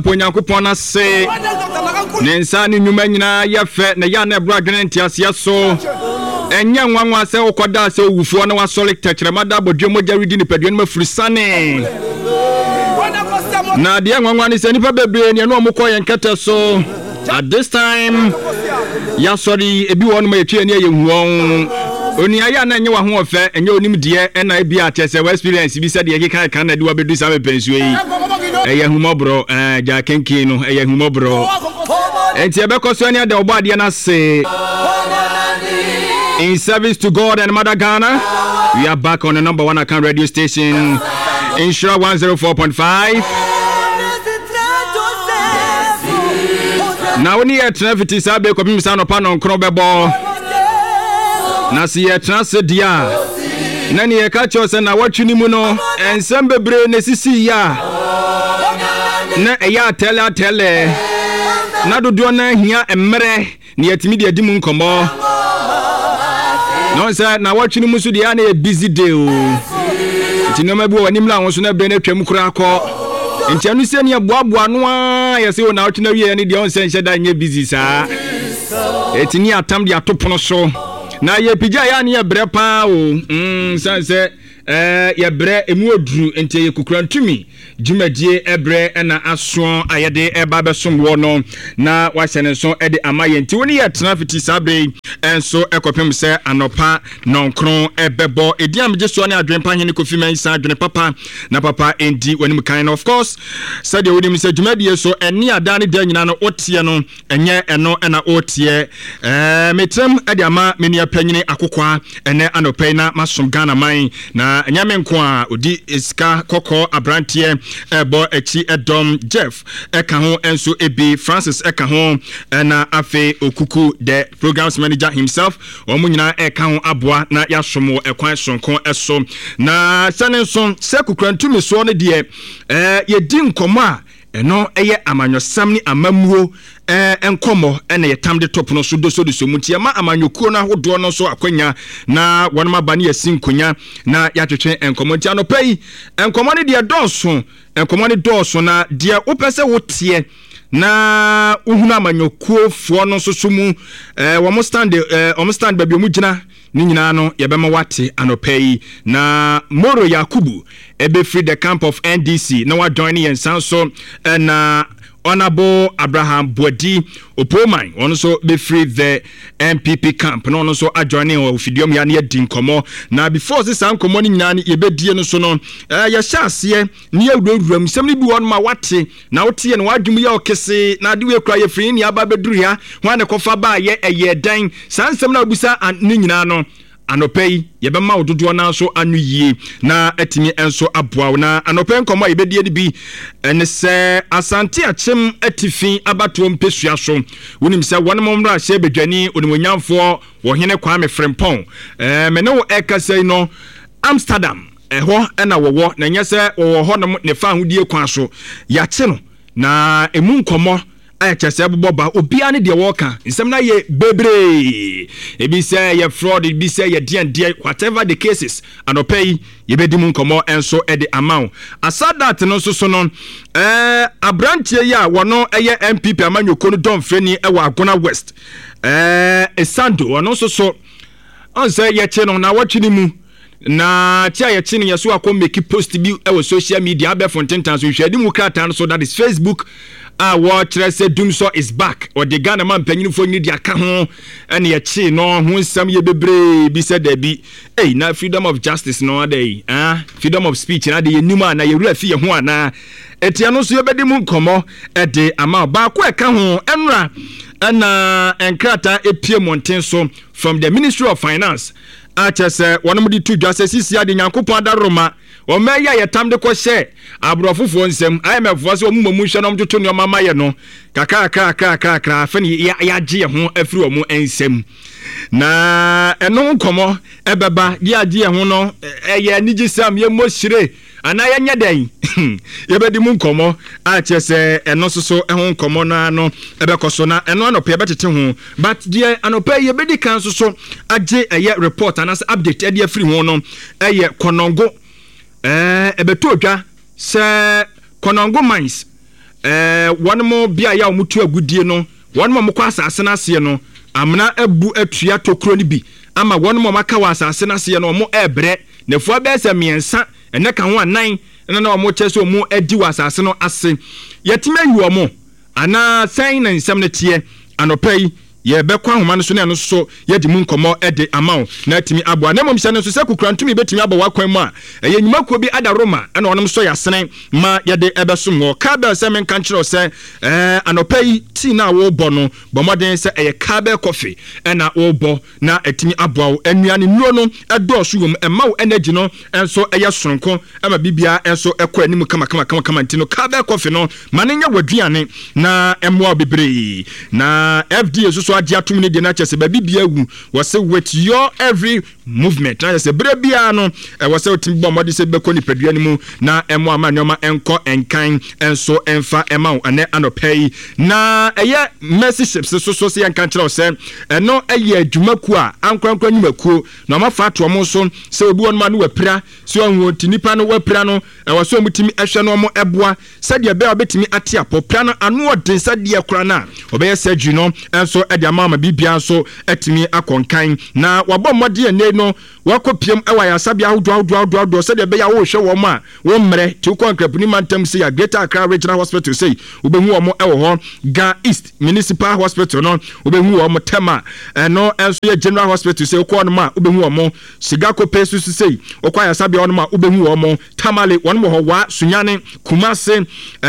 Ponyankopon ase ne nsa ne nnwuma nyina yɛfɛ na ya na bra dwene ntiaseɛ so enya nwanwa sɛ okoda sɛ owufo na wasɔre tɛkyerɛma da bodwe mogya redi ne padua no mafurisane na de nwanwa ne sɛ nipa bebre ne no omokɔ yɛ nkɛtɛ so at this time ya sɔre ebi wɔ no ma yɛtwe ne yɛhuɔn oni aya na nye wa ho ofe enye onim de na e bia tese experience bi se de yeka kan na de wa bedu sa me pensuo yi eye humobro ja kenkin no eye humobro enti e be koso ani ade obo ade na se in service to God and Mother Ghana. We are back on the number 1 account radio station Insura 104.5. Now we are traffic sabe ko bi sa no pa no nkro bebo na si ye transe dia na ne ye ka cho se na watwini mu no ensem bebre ne sisi ya na eya tele na dodo na hia emre ne yatimi de adi mu nkomo no se na watwini mu so dia na ye busy day o tinoma bi woni mla won so na bre na twam kura akọ entianu se ne boaboa no a ye se na watwina wie ne dia on se nhye da nye busy saa etini atam de atopono so na ye pija ya ne ye bre pa o sanse ye bre emu oduru ente ye kukurantumi jumadie ebre na aso ayede eba besom wo no na wahyene so ede amaye enti woni ye traffic sabre enso ekopem se anopa nonkron ebebo ediam je so ne adwenpa hene kofi mensa adwene papa na papa endi wanim kan of course said ye wonim se jumadie so eni ada ne da nyina no otie no enye eno na otie metrem ede ama meni apanyine akokwa ene anopa na masom Ghana man na nyame nko a odi eska kokko abrantie ebo echi edom Jeff eka ho enso ebi Francis eka ho na afe okuku the programs manager himself omo nyina eka ho aboa na yasomo ekwan sonko eso na sanenso sekukrantu so ne de yedi nkomo a eno eye amanyosam ni amamuo enkomo ene yetam de top no so doso de somuti ma amanyokuo na hodo no so akwanya na wonma bane yasinkonya na yatwetwe enkomo nti anopai enkomo ne de doso enkomo ne doso na de opese wotie na uhuna amanyokuo fo no so sumu wo stand baby mu gina ni nyina no yebema wate anopai na Moro Yakubu ebe free the camp of NDC na wa join yen sanso na Honorable Abraham Bwadi Opoman also be free the MPP camp no also adjoining ofidium ya ne dinkomo na before this ankomo ni nyina ne yebedie no so no ya hyase ne awuram sem ne bi won ma wate na wote ne wadwum ya okese na de we kura ye free ne aba beduru ya ho ne kofa ba ye eye dan sansem na obusa ne nyina no anopai yebema ododo na so anu yie na atimi enso aboa na anopai nkomo yebedie bi ene se asante achim atifi abato mpesua so wonim se wonem mra hye bedwani onimonyamfo wo hene Kwame Frimpong me ne wo ekasai no Amsterdam ho na wo na nyese wo ho ne fa hodie kwan so ya che no na emu nkomo ayachese boba obia ne de woka nsem na ye bebre ebi say ye fraud ebi say ye die whatever the cases anopai ye bedimu nkomo enso e de amount aside that no so no abrantie ya wono eye MPP amanyoko no don freni e wa Agona West Esando wono so on say ye che no na watwini mu na tia ye chini yeso akọ make post bi e social media be fontentan so hwedi mu kratan so that is Facebook watch say Dumso is back or the Ghana man panyinfo ni dia ka ho ene ye chi no ho nsam ye bebre bi se da bi na freedom of justice no dey freedom of speech na dey enuma na ye wura fi ye ho ana etia no so ye bedi mu nkomo e de ama ba ko e ka ho enra na enkrata epie monten so from the Ministry of Finance achese wonom di tu dwase sisi ade Nyankopon adaroma o meya yetam de ko hye abrofofo nsem IMF so omumu hye no mtoto ne mama ye no kaka fani ya gye ho afiri omu ensem na eno nkomo ebeba di agye ho no eye nigisam ye moshire ana ya nyadan yebedi mu nkomo achese eno soso ho nkomo na no ebekoso na eno anope betete ho but die anope yebedi kan soso agye eye report anas update ade afiri ho no eye konongo ebeto odwa se konongo mines one more bia ya omutu agudie no one more mokwa asase na ase no amna abu atua tokro ni bi ama one more maka wa asase na ase no omo ebre na fu abese miensa ene ka ho anan na omo chese omo adi wa asase no ase yetime yi omo ana san na nsam ne tie anopai ye be kwa homa no so ne no so ye di mu nkomo ede amaw na timi aboa na momhye no so se kukrantumi betimi aba wakwan mu a ye nyima ko bi ada Roma na onom so yasene ma ye de ebesom ho Kabel se men kan kiro se anopai ti na wo bo no bomoden se ye Kabel coffee na wo bo na etimi aboa anuane nuo no edo so wom emaw energy no enso eye soronko ama bibia enso ekọ anim kama ntino Kabel coffee no manenya waduane na emoa bebre na FDA so adi atum ni de na chese ba bibia wu wo se with your every movement na se bre bia no wo se otim bo mode se beko ni padua ni mu na emo amanyoma enko enkan enso enfa ema ane anopai na eye messages so se enkan kire se eno eye adwumaku a ankwankwa nyumaku na ma fa to mo so se obi won ma no wapira se onwo tinipa no wapira no wo se omutimi ehwe no mo eboa se de be obetimi ate apopra no anu odin se de kura na obeye surgery no enso mama bibia so etimi akonkan na wabɔ mmɔde ene no wakopiem ewa ya sabia hodo se de be ya wo hwe wo ma wo mmere ti ko ankrapuni mantam se ya Greater Accra Regional Hospital say obehu wo mo ewo ho Ga East Municipal Hospital no obehu wo mo Tema no enso ya General Hospital say ko no ma obehu wo mo Sigako Pesu say okwa ya sabia no ma obehu wo mo Tamale won mo ho wa Sunyane Kumase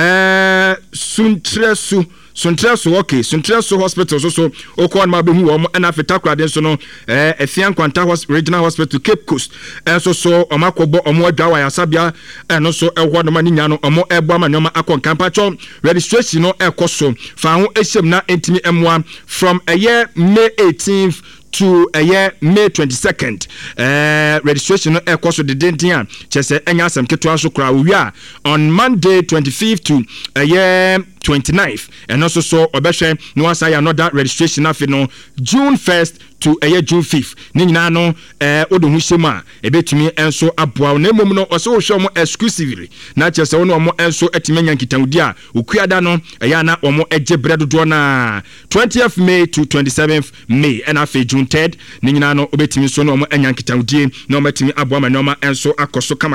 Suntresu okay Suntresu Hospital so okon ma behu wo na Fetakra den so no Efian Kwanta Regional Hospital Cape Coast so omakobo omo adwa ya sabia no so eho no ma nya no omo ebo ma nyoma akonkan pacho registration no ekoso fa ho ehyem na entimi emwa from a year May 18th to a year May 22nd registration ekoso de dentia chese enya asem ketwa so kra wi a on Monday 25th to a year 29th and also so obehwe no asaya another registration afi no June 1st to a year June 5th ni nyina no odohu shema ebetumi enso aboa na emom no oso hwe mo exclusively na chese wono mo enso etimenya nkitawudi a okuada no eya na omo eje bredodo na 20th May to 27th May and afi June 3rd ni nyina no obetumi so no omo enya nkitawudi na omo etimi aboa ma no ma enso akoso kama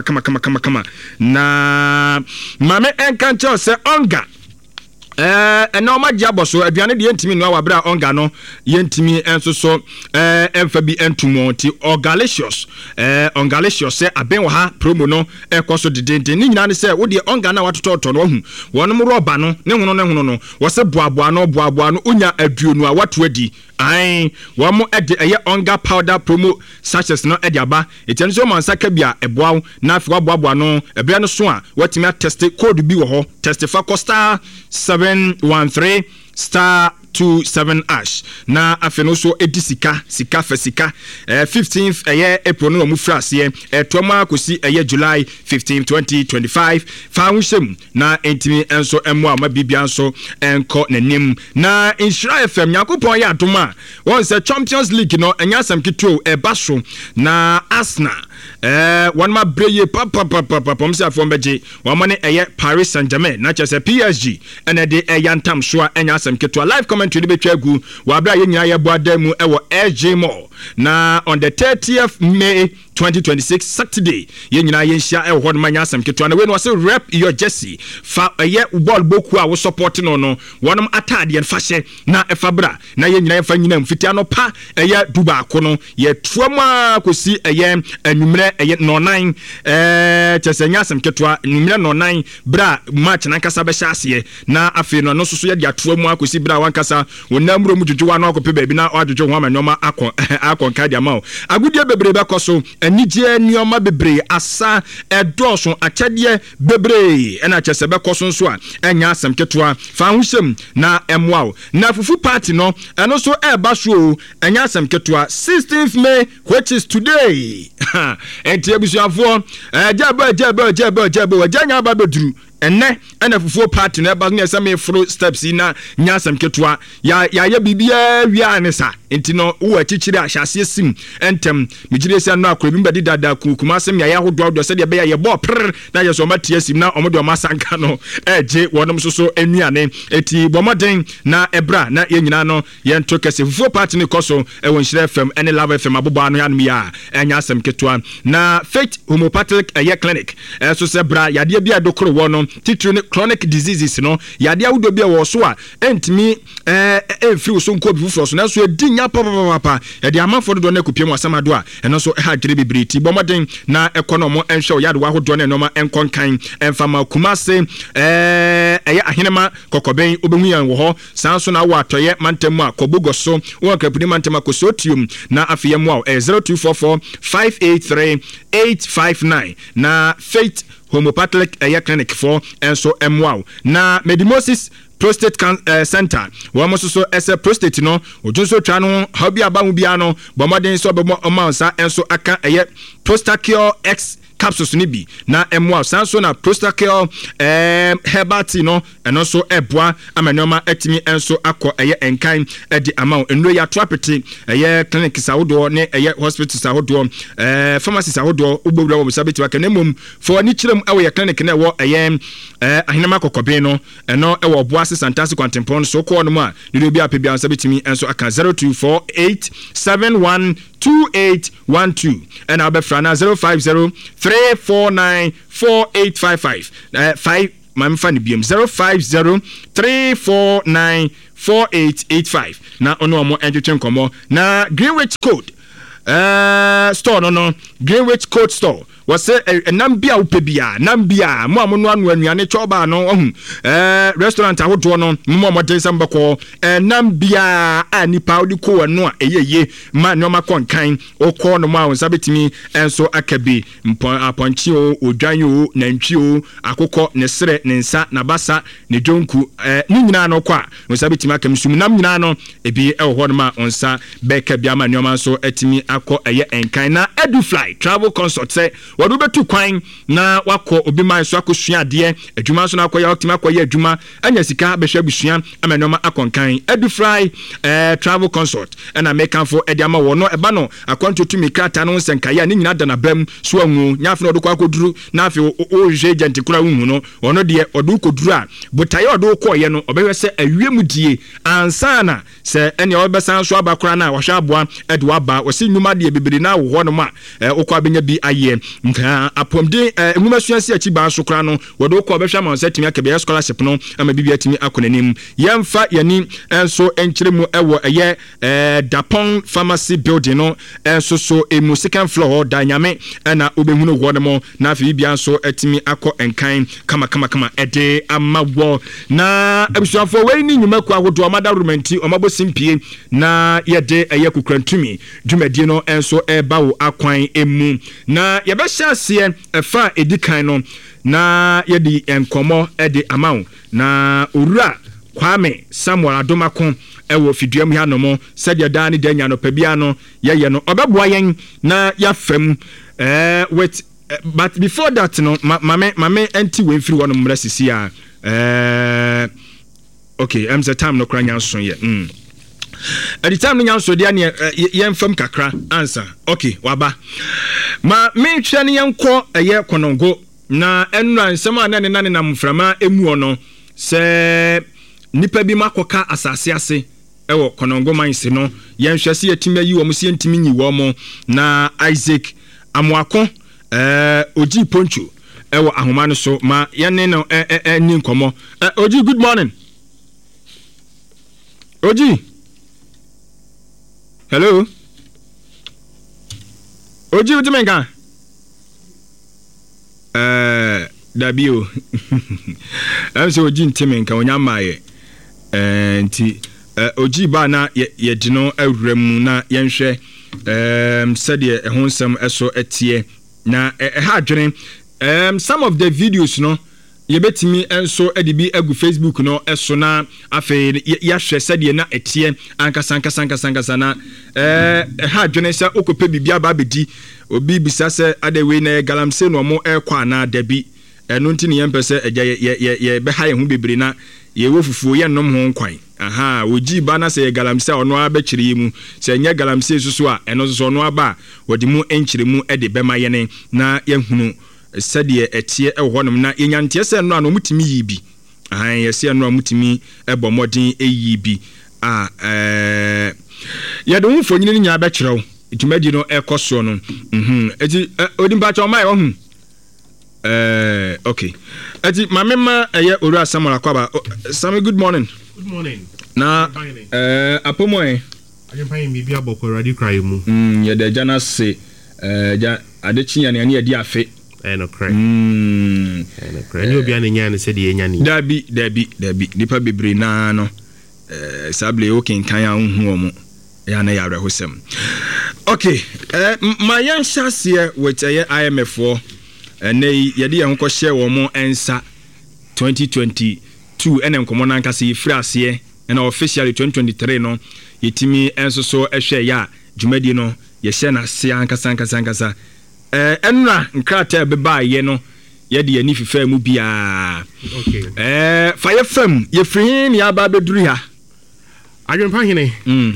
na mame enkancho se onga eno ma dia boso aduane de yentimi no awabra onga no yentimi enso so emfa bi entumo ti Ongalicious se aben wo ha promo no ekoso dedende ni nyina ne se wo de onga na watoto no hu wonom roba no ne hono no wo se boaboa no onya aduonu a wato adi ai wo mo ede eye onga powder promo sachets no ede aba etian so man saka bia eboaw na afi boaboa no ebia no so a watimi test code bi wo ho test fa costa 713 *27 na afeno so edisika sika 15th April no mu frase etoma kosi July 15 2025 fa husem na entimi enso emu ama bibia enso enko nanim na Insura FM yakopon ya adoma won se Champions League no enya sam kito baso na Arsenal one ma breye pom se afon beje one mane Paris Saint-Germain na chese PSG ene de yantam so enya sam kito live comment to betwa gu wa bra ye nyina ye boada mu ewo LG Mall na on the 30th May 2026 Saturday ye nyina ye nhia ewo ho manya asem keto na we no say rep your jersey fa ye ball boku a wo support no wonom atade en fashe na efabra na ye nyina ye fa nyina mfiti ano pa ye duba ko no ye tuama kosi ye anumre ye no 9 chese nya asem keto anumre no 9 bra match na nkasa be hyase na afi no so ye dia tuamu akosi bra wankasa wonamro mu dwodwo no akope baabi na adwodwo ho amanyoma akon ka dia ma agudie bebre be koso anije nioma bebre asa edoso akyade bebre ena kyese be koso nso a enya asem ketoa fa husem na emwa na fufu party no eno so eba so enya asem ketoa 16th May which is today enti ebusuafo jabo janya ba bedru ene fufu party na eba no yesame fro steps na nya asem ketoa ya bibia wi anisa Intino uwa chichira shasi sim entem mijire se no akro bi mbedi dada kuma sem ya hodo se de be ya bo prr na ye so matie sim na omodo masanka no eje wonom soso enuane eti bomoden na ebra na ye nyina no ye nto kese fufu party ni koso won Shire FM ene Love FM aboba no ya no ya enya asem ketwa na Faith Homeopathic clinic so se bra yade bia dokoro wo no titru ne chronic diseases no yade awudo bia wo so a entimi free so nko bi fufu so na so edinya papa yade amafo do na kopiem asamado a eno so ha dwere bibriti bomoden na ekonomo enhwe yade wa hodo na enoma enkonkan enfama kumase ahinema kokoben obehu yan wo ho sanso na wo atoye mantemu a kobugo so wo kapuni mantema kosotium na afiyemu a 0244 583 859 na Faith Homeopathic clinic for enso emwao na Medimosis Prostate Center wo so ese prostate no ojonso twa no habi aba hu bia no bomoden so bemo omansa enso aka Prostacure X capsules ni bi na emwa sanso na Prostacure herbal tea no eno so eboa amanoma atimi enso akọ enkan edi amaw enro ya trapeti clinic sawodo ne hospital sawodo pharmacy sawodo ugbowura wo sabeti wa kanemum for ni kirem ewo clinic na ewo ahinama kokobe no eno ewo boase santasi kwantempon so ko no ma ni bi apebia sabetimi enso aka 0248712812 and I'll be frana 050-349-4855 5 mamfani biem 050-349-4885 na ono omo enjetwen komo na Greenwich Code store no Greenwich Code store wase nambia upebia nambia mo amono anu anuane choba no restaurant ahodo no mo modern sambako nambia anipa odi ko anu a eyeye ma nyoma konkan okọ no ma wonsabetimi enso akabi aponchi o odwan o nantwi o akokọ ne sere ne nsa na basa ne jonku ni nyina no kwa wonsabetimi akamsum nam nyina no ebi ewo no ma onsa beka bia ma nyoma so atimi akọ enkan na Edufly travel consult say wadu betu kwan na wako obi man so akosua de adwuma so na akoya optima akoya adwuma anya sika behwe abusua amenoma akonkan Edufly travel consult and American for ediama wono eba no akwanto tumi krata no nsenkaya ni nyina dana bam so anwu nyafe no odokwa koduru na afi o je agent kura hu no wono de odu koduru a botaye odu koye no obehwe se awiemu die ansana se ene obesan so abakora na wahwe aboa ede waba wose nnuma de bibiri na wo no ma okwa benya bi aye apomde enwumasuansi achi ba so kra no wodo ko behwa ma setimi akebe scholarship no ama bibia atimi akonanim yemfa yani enso enkyeremu ewo Dapon Pharmacy building no enso so emu second floor danyame na obehunu wo no na afi bibia so atimi akọ enkan kama ede amawo na abusuafo we ni nyuma kwa hodo amada romanti omabo simpie na yede kukrantumi dwumadi no enso bawo akwan emu na yebehyasie efa edikan no na yedi enkomo edi amaw na owura Kwame Samuel Adomako ewo fiduam ya no mo sadia da ni danya no pabia no ye no obeboa yen na ya fam with but before that no mame anti we free one mra sisi a okay am the time no kranya so ye at the time nyan so dia ne yen fam kakra answer okay waba ma me hwe ne yen kọ konongo na enu ansem anane na mframa emu ono se nipa bi makoka asase ase ewo konongo manse no yen hwese yatimi yi wo mse yentimi nyi wo mo na Isaac Amoako oji poncho ewo ahoma no so ma yene no ni nkomo oji good morning oji hello oji utimenga dabio am so oji ntimenka onyamaye nti oji ba na ye dino awuramu na yenhwe sede ehonsam eso etie na ha dwene some of the videos no yebetimi enso edibi agu Facebook no eso na afi ya hwe sede na etie ankasa na ha dwene sha okope bibia ba bedi obi bisa se adewe na galamse no mo ekwa na dabi eno nti ne yempese eja ye be ha ye hu bebre na ye wo fufuo ye nom ho nkwan aha oji ba na se galamse ono abekire mu se nya galamse susu a eno so ono aba wodi mu enchire mu de bema yene na yehunu sade etie ehonum na yenyantie se no ano mutimi yibi aha yesi no mutimi ebo modin eyibi ya do mfonyini ni nya abekire itumadi no ekoso no eti odimba cha omai ohun okay eti mamema eye oru asamola kwaba Sammy, good morning. Good morning. Na apomoy ajempan mi bia boko radio cry mu ye de jana se ja adechinya ne adi afe no cry no cry ni obi an nya ne se de nya ni dabi nipa bebre na no sable o ken kan ahun omo ya na ya rehosem. Okay, my young share with IMF for nay yedi an ko share wo mo ensa 2022 enen komo nan kase frase and officially 2023 no yetimi enso so ehwe ya djumadi no ye hye na se ankasa enra nkrata beba ye no yedi ani fifa mu bia. Okay, fire fam ye free ni aba beduru ha adwempa hene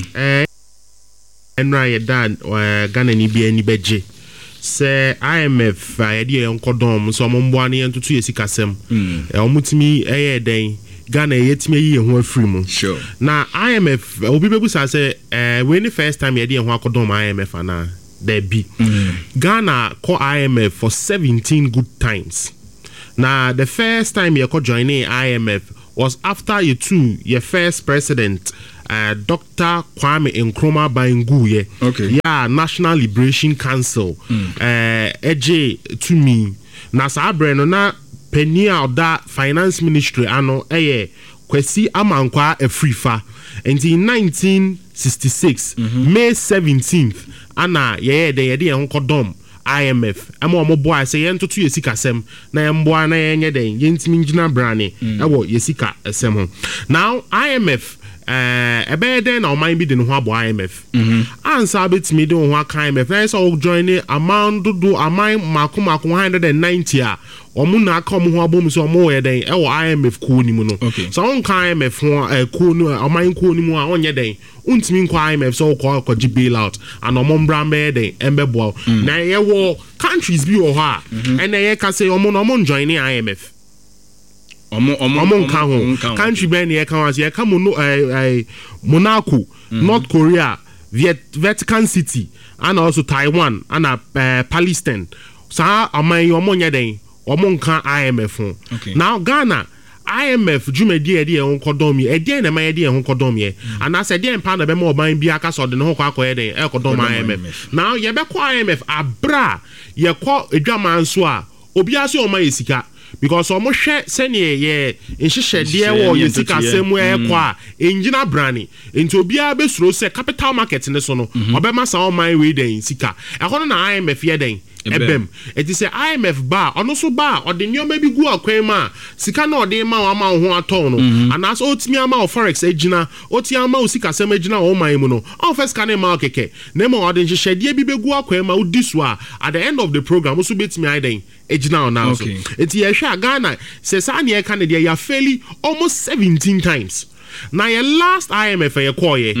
enra ye dan Ghana ni bia ni beje se IMF ayede enkodom so momboa ne entutu yesikasem omutimi den Ghana yetimi yi ho afiri mu. Sure. Na IMF obi bebusa say when the first time yede ho akodom IMF ana there be Ghana call IMF for 17 good times. Now the first time you could join IMF was after your first president Dr. Kwame Nkrumah Bangu okay. Yeah, National Liberation Council eje to me na sa breno na penia oda finance ministry ano Kwesi Amankwa Afrifa in 1966 May 17th ana yede enkodom IMF amo boy say yentoto yesika sem na yemboa na yenye den yentimi ngina brane ewo yesika sem ho. Now IMF ebeden na oman bi de no ho abo IMF ansa betimi de ho aka IMF na so join amount do aman makomako 190 a omu na aka omu ho abom so omu yeden ewo IMF ko ni mu no. So on ka IMF ho ko no aman ko ni mu a onye den untimi nko IMF so ko bailout and omom brambe den embebo na yewo countries bi o ha and ye ka say omon join IMF omo country ben ye kan was ye ka Monaco, North Korea, Vatican City and also Taiwan and Palestine sa amay omo nya den omo kan IMF. Now Ghana IMF jumedi edi ehun kodom ye edi na ma edi ehun kodom ye and as edi empa na be ma oban bi aka so de no kwa kwa edi e kodom IMF. Now ye be kwa IMF abra ye kwa edwaman so a obi ase o ma yesika because omo hwe sene ye nhihye wo yesika semu e kwa engina brani enti obi a be suro se capital market ne so no obema sa o man we den sika e hono na IMF ye den ebem eti se IMF ba ono so ba ode nyoma bi gu akwan ma sika na ode ma wa ma ho aton no anas otimi ama o forex agina oti ama o sika sem agina o man mu no on first kan ma okeke na ma ode nhihye bi be gu akwan ma odi so a at the end of the program so betimi aiden agina on now so eti ye hwa Ghana se sa na ye kan de ya fairly almost 17 times. Now your last IMF ye call ye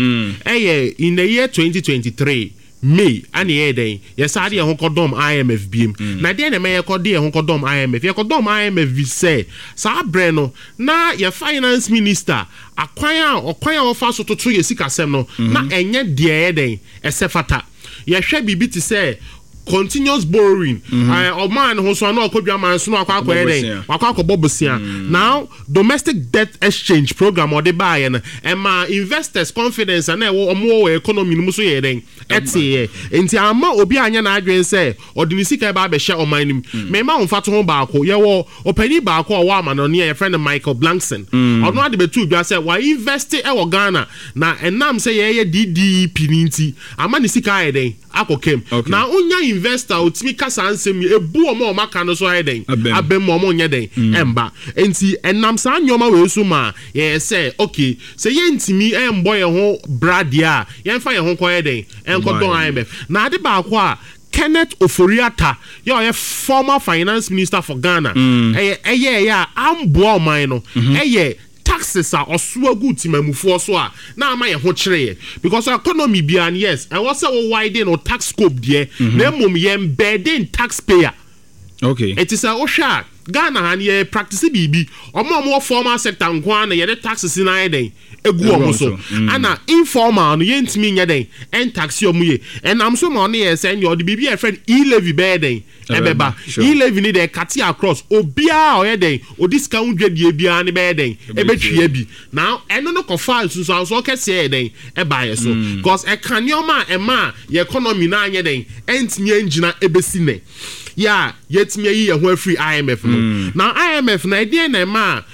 in the year 2023 May ani eden yes ade ho kodom IMF biem na de na me ye kode ho kodom IMF ye kodom IMF vi say sa bre no na ye finance minister akwan ofa so toto ye sikasem no na enye de eden esefata ye hwe bibi ti say continuous borrowing man who so na okodwa man so na akwa eden akwa bobosia. Now domestic debt exchange program or the buy and ma investors confidence and omo economy no so ye den eti enti ama obi anya na adwen say odini sika ba be share o man nim me ma onfa to ho ba ko ye wo opani ba ko wa ma no ne ye friend Michael Blankson ono ade betu bia say wa invest e wo Ghana na enam say ye DDP ninti ama ni sika ye den akokem na onya investor otimi kasa ansem ebu omo maka no so heden abem omo nya den emba enti enam sa nyoma we so ma ye say okay say ye ntimi embo ye ho bradia ye mfa ye ho ko heden enko don IMF na ade ba ko a Kenneth Oforiata ye former finance minister for Ghana ya ambo oman no taxes are also good timamufo so a na ama ye ho kire because economy bia yes I was say widen or tax scope there na mum ye embedding taxpayer. Okay, it is a osha Ghana han ye practice bibi omo formal sector nkwa na ye the taxes na ye den egu omo so ana informal no ye ntimi nya den en tax omo ye and am so mo na ye say your the bibi e friend e-levy be den ebeba e-levy ni dey cut across obia o ye den o discount dwadie bia ne be den ebetwie bi now eno no ko file so kese ye den e ba ye so because e kan yoma e ma ye economy na anya den entimi engina ebesi ne yeah yet me yi ho free IMF no now IMF na dey na ma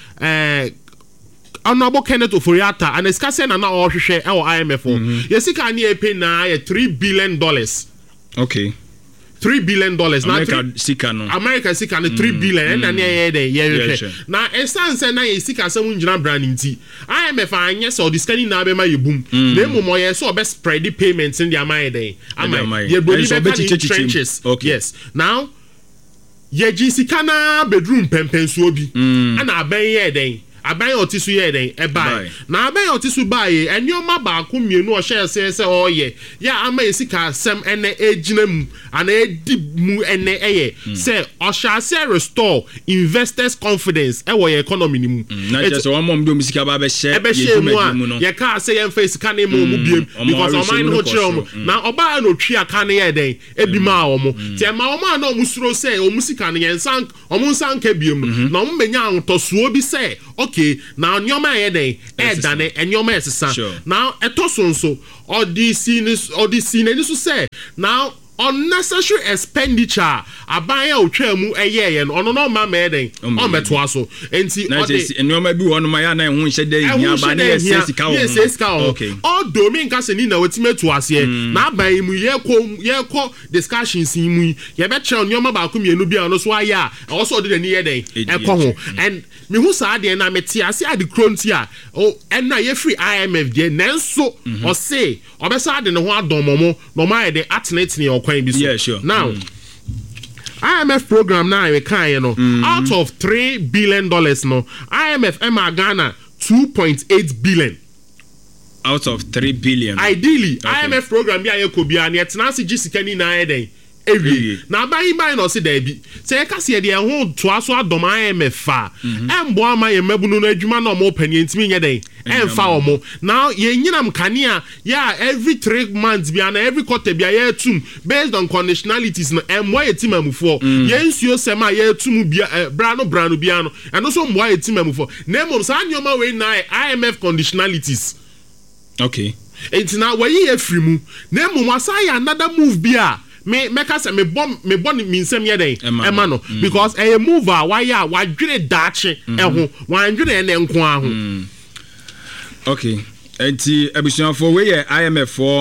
honorable Kenneth Oforiatta and escase na o hwehwe e IMF yesika na e pay na $3 billion. Okay, $3 billion America sika no 3 billion and na ye dey na esanse na ye sika asem ngina brand nti IMF anye so the scanning na be ma ye boom na emu ye so be spread the payments in the amay dey amay ye body be trenches. Yes now ye ji sika na bedroom pempensu obi ana aban ye den aban otisu ye den e buy na aban otisu buy enyoma ba ko mienu o share se oye ya ama esika sem ene ejinam ana edi mu ene eye se o shall say restore investors confidence e wo economy ni mu na je so one do musika ba be share ye mu no ye ka say ye face ka na mu biem because o mind no chiro na oba na otwi aka na ye den e bi ma o mo te ma o ma na o musuro say o musika na ye nsan o mu nsan ka biem na o menya antosuo bi say okay now nyoma ye den e dane enyoma esesa now etoso nso odisi ni so say now unnecessary expenditure abaya otwa mu eye no ono no ma meden o meto aso enti enyoma bi wo no ma ya na ehun hye dey hia ba na yes sika o okay o do mi nka se ni na wetimeto ase na aban mu ye ko discussions mu ye be che nyoma ba ko mienu bia no so aya o so de ni ye den e ko ho and me hu sa de na meti ase ade kronti a o enna ye free IMF de nenso o say obesa de ne ho adomomo no ma ye de atnetne yeah, sure. Now, IMF program now we can out of $3 billion no IMF Emma Ghana 2.8 billion. Out of 3 billion. Ideally, okay. IMF program ya could be an yet Nancy Jessica na eden. Now buy no see there be say ka se de ho to aso adom IMF fa embo ama ye mabunu no adwuma no mo pani ntimi nye den emfa omo now ye nyinam kanea yeah every 3 months bia na every quarter bia ye tum based on conditionalities no embo ye timamufo ye nsuo sema ye tum bia brano bia no eno so mbo ye timamufo na mom sa anyoma we na IMF conditionalities okay enti na we ye free mu na mom asaya another move bia me ka say me bon mi nsem ye den ema no because a move why ya wadwere dache ho wadwere ne nko aho okay enti abusuafo we ye IMF for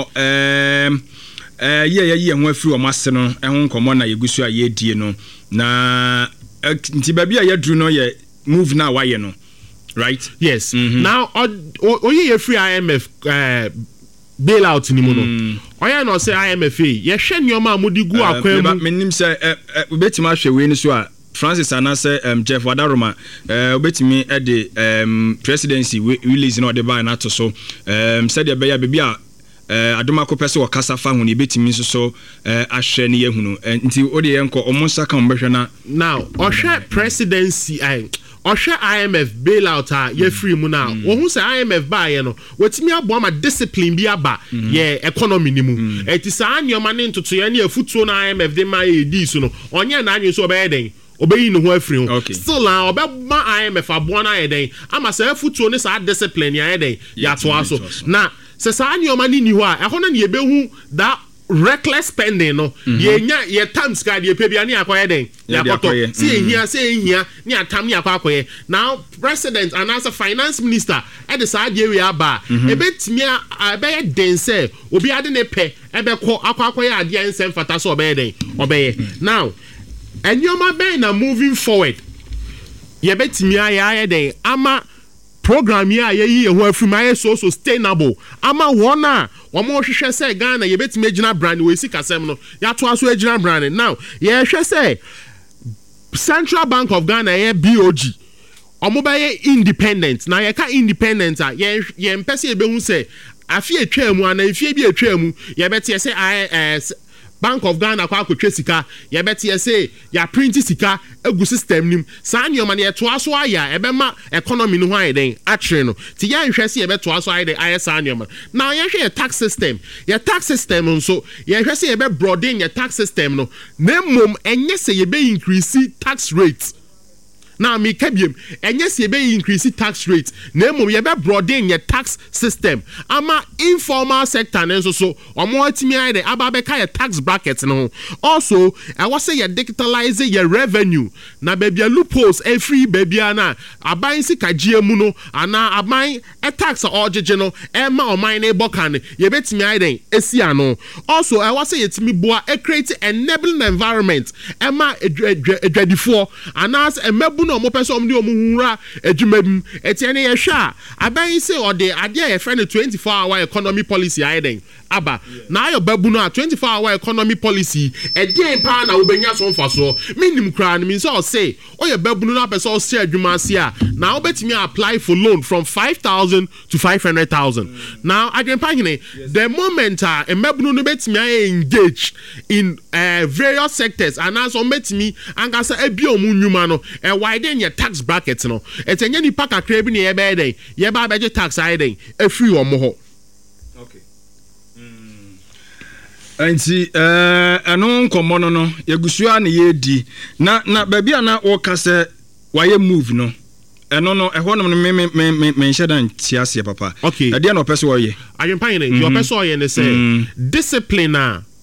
ye ho afiri o mase no ho nkomo na yegusu a ye die no na nti ba bia ye dru no ye move na why no right yes now ye free IMF bailout ni mu no oya no say IMF ye hwe nyoma amudi gu akwan mu menim say obetima hwe we ni so a Francis Anase Jeff Wadaroma obetimi e de presidency release no de ba na to so said be ya bibia adoma ko pese wo kasa fa hu ni betimi so ahwe ni yehunu nti ode ye nko omonsa kan behwe na now ohwe presidency Osha IMF bailout ye free mu na wo hu say IMF ba ye no wetimi abo ma discipline bi aba ye economy ni mu eti sa anyoma ne ntoto ye na afutuo na IMF de ma ye di so no onye na anyu so obeye den obeyi no ho afiri ho still na obema IMF abo na ye den ama sa afutuo ne sa discipline ye den ya to aso na se sa anyoma ni ho a eho na ye behu that reckless spending no ye times card ye pay bia na akoye den ya koto say hia ni atam ya akoye now president and as a finance minister e de sa de we aba e betimi a be den say obi ade ne pe e be ko akoye ade ensem fata so obe den obeye now enyoma be na moving forward ye betimi aye den ama program ya ye ho afiri ma ye so sustainable ama wona omo hwehwe say Ghana ye betime gina brand we sika sem no ya to aso agina brand now ye hwe say Central Bank of Ghana ye BOG omobaye independent na yeka independent a ye mpese ebehu se afi etwa mu ana afi bi etwa mu ye bete se Bank of Ghana kwa akotwe sika ye bete se ya print sika egu system nim saa nyoma na ye to aso aya ebema economy no hwan den atre no ti ye nhwe se ye beto aso aya den aye saa nyoma na ye hwe tax system nso ye hwe se ye be broaden ye tax system no na mom enye se ye be increase tax rate. Now me kabiem enye se be increase tax rate na mum ye be broaden your tax system ama informal sector nso so omo atimi ide aba be ka your tax bracket no also I was say you digitalize your revenue na babia loopholes every babia na aban sika giemu no ana aban tax ojeje no ema oman na bokan ye betimi ide esi ano also I was say yetimi boa create enabling environment ema edwadifo anas emebu no mo person omni omuhura adwumam etiene ye hwa aban se ode ade ye friend 24-hour economy policy aiden aba na ayo babu no 24-hour economy policy eden pa na obenya so mfaso minim kra no min so say oye babu no na person say adwuma ase a na obetimi apply for loan from 5,000 to 500,000 now again pa hine the moment embabu no betimi engage in various sectors and as obetimi angasa abi omunnwuma no widen your tax bracket no etenye ni paka kra bi ne ye be den ye ba beje tax aiden afri omo ho. Okay. Anti eno nkomo no yegusua na yedi na baby ana wo ka se waye move no eno no ehwo no me shedan tiase papa. Okay. E dia no person wo ye ayen pan ne your person ye ne say discipline